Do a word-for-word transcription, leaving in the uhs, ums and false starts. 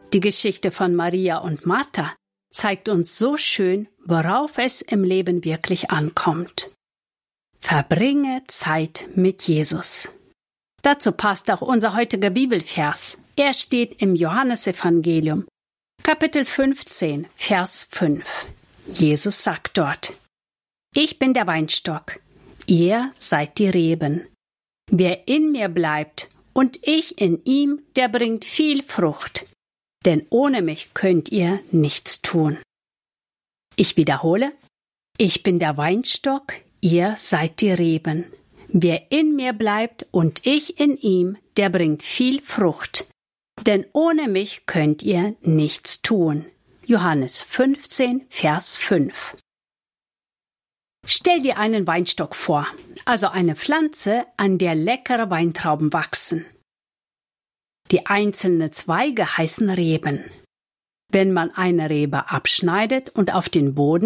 Die Geschichte von Maria und Martha zeigt uns so schön, worauf es im Leben wirklich ankommt. Verbringe Zeit mit Jesus. Dazu passt auch unser heutiger Bibelvers. Er steht im Johannesevangelium, Kapitel fünfzehn, Vers fünf. Jesus sagt dort: Ich bin der Weinstock, ihr seid die Reben. Wer in mir bleibt und ich in ihm, der bringt viel Frucht. Denn ohne mich könnt ihr nichts tun. Ich wiederhole: Ich bin der Weinstock, ihr seid die Reben. Wer in mir bleibt und ich in ihm, der bringt viel Frucht. Denn ohne mich könnt ihr nichts tun. Johannes fünfzehn, Vers fünf. Stell dir einen Weinstock vor, also eine Pflanze, an der leckere Weintrauben wachsen. Die einzelnen Zweige heißen Reben. Wenn man eine Rebe abschneidet und auf den Boden